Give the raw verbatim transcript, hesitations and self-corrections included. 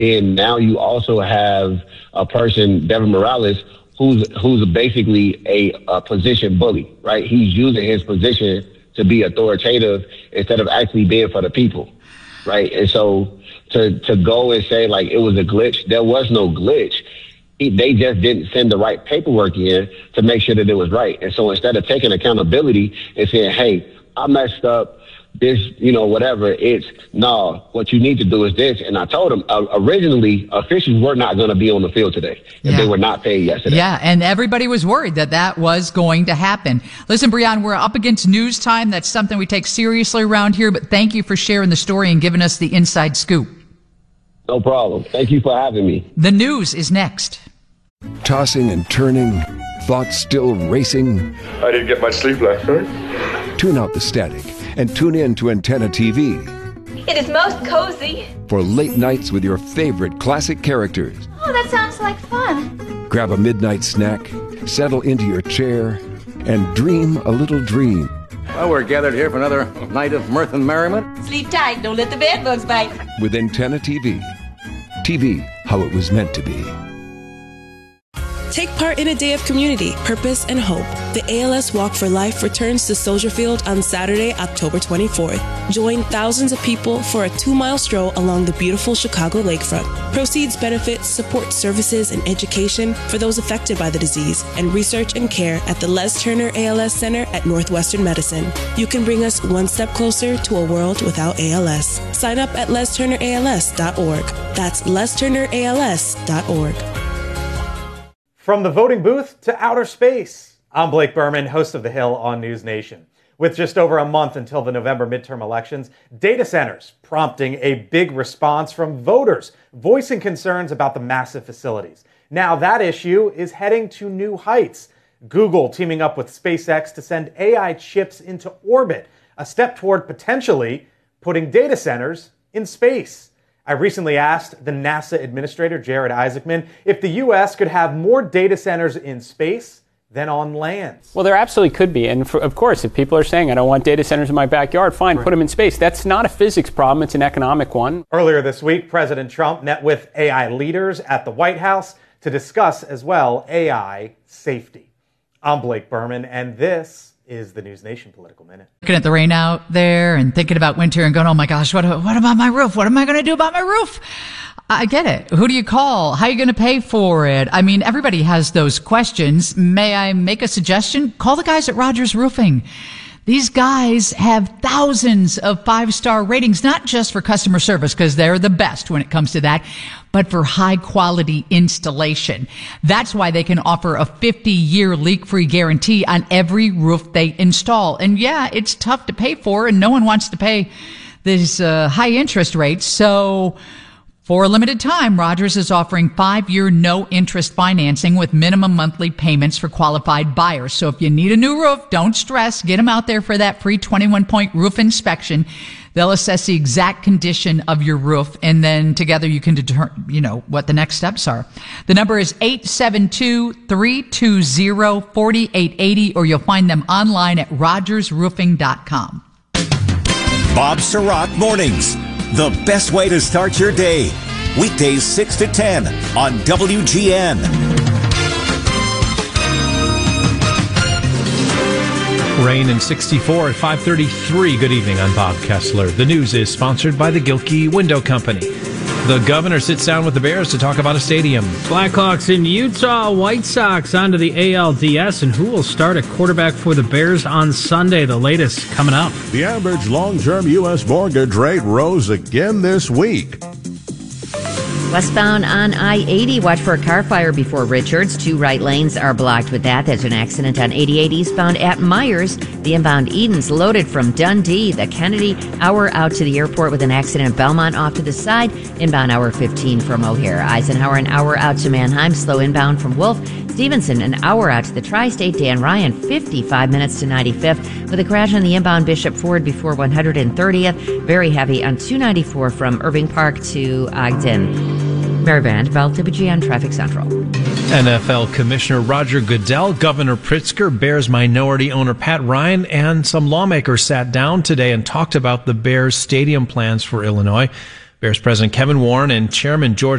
And now you also have a person, Devin Morales, who's who's basically a, a position bully, right? He's using his position to be authoritative instead of actually being for the people, right? And so to to go and say, like, it was a glitch, there was no glitch. They just didn't send the right paperwork in to make sure that it was right. And so instead of taking accountability and saying, hey, I messed up, this, you know, whatever, it's, no, what you need to do is this. And I told them, uh, originally, officials were not going to be on the field today if yeah. they were not paid yesterday. Yeah, and everybody was worried that that was going to happen. Listen, Breon, we're up against news time. That's something we take seriously around here, but thank you for sharing the story and giving us the inside scoop. No problem. Thank you for having me. The news is next. Tossing and turning, thoughts still racing. I didn't get much sleep last night. Tune out the static and tune in to Antenna T V. It is most cozy. For late nights with your favorite classic characters. Oh, that sounds like fun. Grab a midnight snack, settle into your chair, and dream a little dream. Well, we're gathered here for another night of mirth and merriment. Sleep tight, don't let the bed bugs bite. With Antenna T V. T V, how it was meant to be. Take part in a day of community, purpose, and hope. The A L S Walk for Life returns to Soldier Field on Saturday, October twenty-fourth. Join thousands of people for a two-mile stroll along the beautiful Chicago lakefront. Proceeds benefit support services and education for those affected by the disease and research and care at the Les Turner A L S Center at Northwestern Medicine. You can bring us one step closer to a world without A L S. Sign up at les turner a l s dot org. That's les turner a l s dot org. From the voting booth to outer space, I'm Blake Berman, host of The Hill on News Nation. With just over a month until the November midterm elections, data centers prompting a big response from voters, voicing concerns about the massive facilities. Now that issue is heading to new heights. Google teaming up with SpaceX to send A I chips into orbit, a step toward potentially putting data centers in space. I recently asked the NASA administrator, Jared Isaacman, if the U S could have more data centers in space than on land. Well, there absolutely could be. And for, of course, if people are saying, I don't want data centers in my backyard, fine, right. Put them in space. That's not a physics problem. It's an economic one. Earlier this week, President Trump met with A I leaders at the White House to discuss as well A I safety. I'm Blake Berman, and this is the News Nation Political Minute. Looking at the rain out there and thinking about winter and going, oh my gosh, what, what about my roof? What am I going to do about my roof? I get it. Who do you call? How are you going to pay for it? I mean, everybody has those questions. May I make a suggestion? Call the guys at Rogers Roofing. These guys have thousands of five-star ratings, not just for customer service, because they're the best when it comes to that, but for high-quality installation. That's why they can offer a fifty-year leak-free guarantee on every roof they install. And yeah, it's tough to pay for, and no one wants to pay these uh, high interest rates. So for a limited time, Rogers is offering five-year no-interest financing with minimum monthly payments for qualified buyers. So if you need a new roof, don't stress. Get them out there for that free twenty-one point roof inspection. They'll assess the exact condition of your roof, and then together you can determine, you know, what the next steps are. The number is eight seven two, three two zero, four eight eight zero, or you'll find them online at rogers roofing dot com. Bob Sirott Mornings. The best way to start your day. Weekdays six to ten on W G N. Rain and sixty-four at five thirty-three. Good evening, I'm Bob Kessler. The news is sponsored by the Gilkey Window Company. The governor sits down with the Bears to talk about a stadium. Blackhawks in Utah, White Sox onto the A L D S, and who will start at quarterback for the Bears on Sunday? The latest coming up. The average long-term U S mortgage rate rose again this week. Westbound on I eighty, watch for a car fire before Richards. Two right lanes are blocked with that. There's an accident on eighty-eight eastbound at Myers. The inbound Eden's loaded from Dundee. The Kennedy hour out to the airport with an accident at Belmont off to the side. Inbound hour fifteen from O'Hare. Eisenhower an hour out to Mannheim. Slow inbound from Wolf. Stevenson an hour out to the Tri-State. Dan Ryan fifty-five minutes to ninety-fifth with a crash on the inbound Bishop Ford before one hundred thirtieth. Very heavy on two ninety-four from Irving Park to Ogden. Mary Band, Bell, W G N Traffic Central. N F L Commissioner Roger Goodell, Governor Pritzker, Bears minority owner Pat Ryan, and some lawmakers sat down today and talked about the Bears stadium plans for Illinois. Bears President Kevin Warren and Chairman George